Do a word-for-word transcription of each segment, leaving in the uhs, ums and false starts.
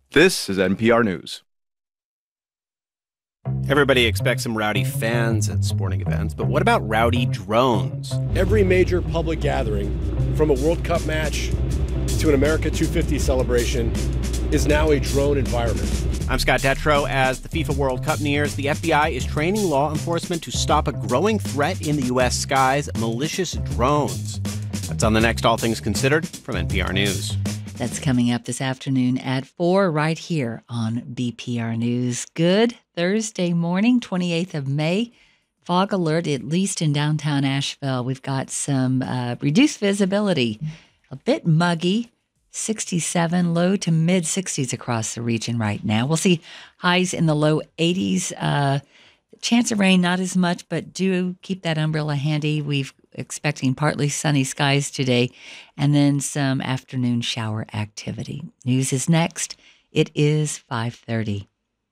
This is N P R News. Everybody expects some rowdy fans at sporting events, but what about rowdy drones? Every major public gathering, from a World Cup match to an America two fifty celebration, is now a drone environment. I'm Scott Detrow. As the FIFA World Cup nears, the F B I is training law enforcement to stop a growing threat in the U S skies, malicious drones. That's on the next All Things Considered from N P R News. That's coming up this afternoon at four right here on B P R News. Good Thursday morning, twenty-eighth of May. Fog alert, at least in downtown Asheville. We've got some uh, reduced visibility, a bit muggy, sixty-seven, low to mid sixties across the region right now. We'll see highs in the low eighties. Uh, chance of rain, not as much, but do keep that umbrella handy. We've expecting partly sunny skies today, and then some afternoon shower activity. News is next. It is five thirty.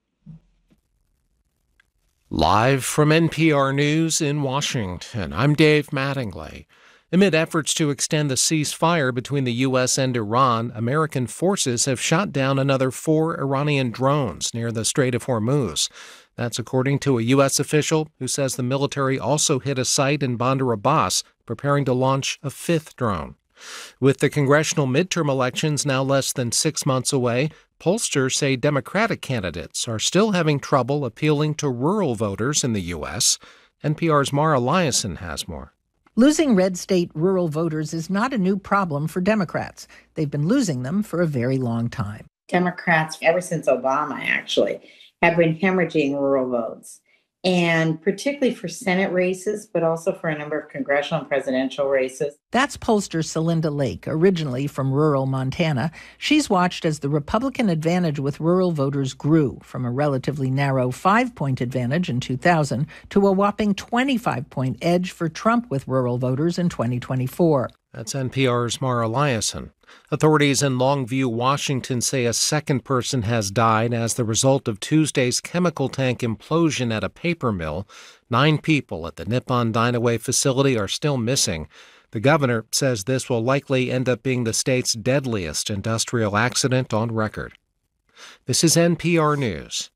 Live from N P R News in Washington, I'm Dave Mattingly. Amid efforts to extend the ceasefire between the U S and Iran, American forces have shot down another four Iranian drones near the Strait of Hormuz. That's according to a U S official who says the military also hit a site in Bandar Abbas, preparing to launch a fifth drone. With the congressional midterm elections now less than six months away, pollsters say Democratic candidates are still having trouble appealing to rural voters in the U S. N P R's Mara Liasson has more. Losing red state rural voters is not a new problem for Democrats. They've been losing them for a very long time. Democrats, ever since Obama, actually, have been hemorrhaging rural votes, and particularly for Senate races, but also for a number of congressional and presidential races. That's pollster Celinda Lake, originally from rural Montana. She's watched as the Republican advantage with rural voters grew from a relatively narrow five-point advantage in two thousand to a whopping twenty-five-point edge for Trump with rural voters in twenty twenty-four. That's N P R's Mara Liasson. Authorities in Longview, Washington say a second person has died as the result of Tuesday's chemical tank implosion at a paper mill. Nine people at the Nippon Dynaway facility are still missing. The governor says this will likely end up being the state's deadliest industrial accident on record. This is N P R News.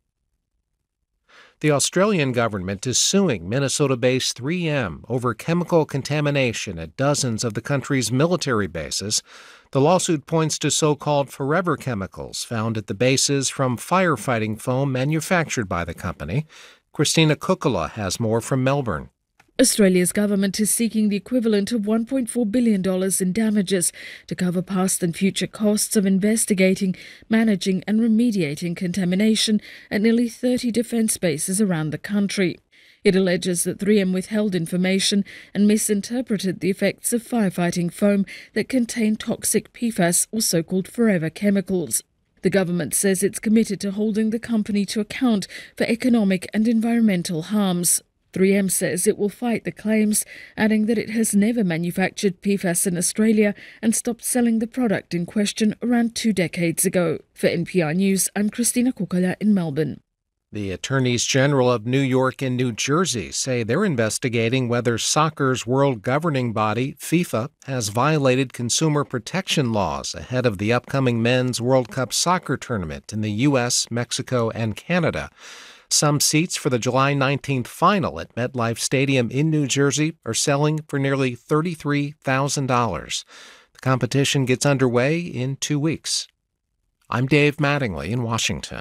The Australian government is suing Minnesota-based three M over chemical contamination at dozens of the country's military bases. The lawsuit points to so-called forever chemicals found at the bases from firefighting foam manufactured by the company. Christina Kukula has more from Melbourne. Australia's government is seeking the equivalent of one point four billion dollars in damages to cover past and future costs of investigating, managing and remediating contamination at nearly thirty defence bases around the country. It alleges that three M withheld information and misinterpreted the effects of firefighting foam that contain toxic P FAS, or so-called forever chemicals. The government says it's committed to holding the company to account for economic and environmental harms. three M says it will fight the claims, adding that it has never manufactured P FAS in Australia and stopped selling the product in question around two decades ago. For N P R News, I'm Christina Kukala in Melbourne. The Attorneys General of New York and New Jersey say they're investigating whether soccer's world governing body, FIFA, has violated consumer protection laws ahead of the upcoming Men's World Cup soccer tournament in the U S, Mexico, and Canada. Some seats for the July nineteenth final at MetLife Stadium in New Jersey are selling for nearly thirty-three thousand dollars. The competition gets underway in two weeks. I'm Dave Mattingly in Washington.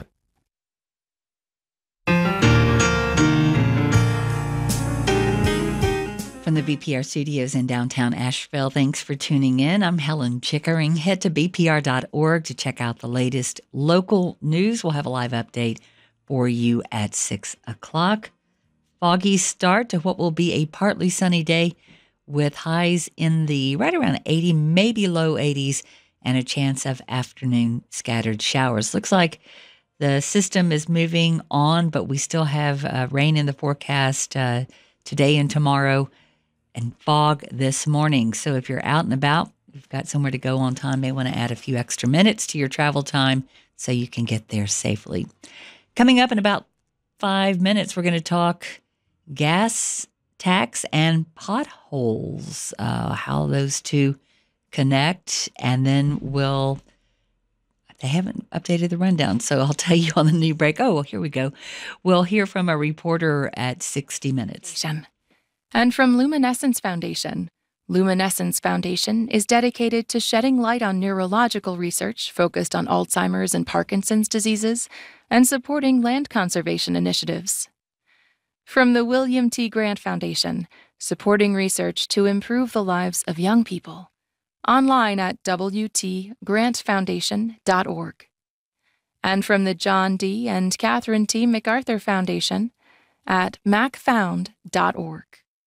From the B P R studios in downtown Asheville, thanks for tuning in. I'm Helen Chickering. Head to b p r dot org to check out the latest local news. We'll have a live update for you at six o'clock. Foggy start to what will be a partly sunny day with highs in the right around eighty, maybe low eighties, and a chance of afternoon scattered showers. Looks like the system is moving on, but we still have uh, rain in the forecast uh, today and tomorrow, and fog this morning. So if you're out and about, you've got somewhere to go on time, may want to add a few extra minutes to your travel time so you can get there safely. Coming up in about five minutes, we're going to talk gas tax and potholes, uh, how those two connect, and then we'll, I They haven't updated the rundown, so I'll tell you on the new break. Oh, well, here we go. We'll hear from a reporter at sixty minutes. And from Luminescence Foundation. Luminescence Foundation is dedicated to shedding light on neurological research focused on Alzheimer's and Parkinson's diseases and supporting land conservation initiatives. From the William T. Grant Foundation, supporting research to improve the lives of young people. Online at w t grant foundation dot org. And from the John D. and Catherine T. MacArthur Foundation at mac found dot org.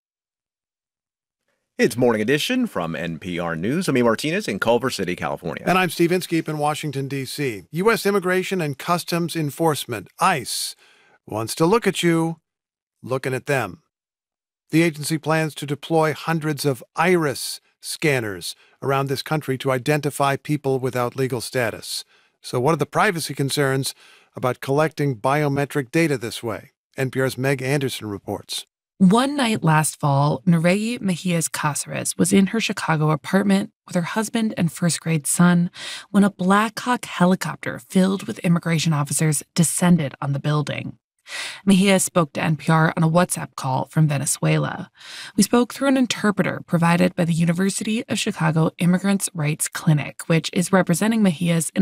It's Morning Edition from N P R News. I'm E. Martinez in Culver City, California. And I'm Steve Inskeep in Washington, D C U S Immigration and Customs Enforcement, ICE, wants to look at you looking at them. The agency plans to deploy hundreds of iris scanners around this country to identify people without legal status. So what are the privacy concerns about collecting biometric data this way? N P R's Meg Anderson reports. One night last fall, Nereyi Mejias Cáceres was in her Chicago apartment with her husband and first-grade son when a Black Hawk helicopter filled with immigration officers descended on the building. Mejia spoke to N P R on a WhatsApp call from Venezuela. We spoke through an interpreter provided by the University of Chicago Immigrants' Rights Clinic, which is representing Mejias in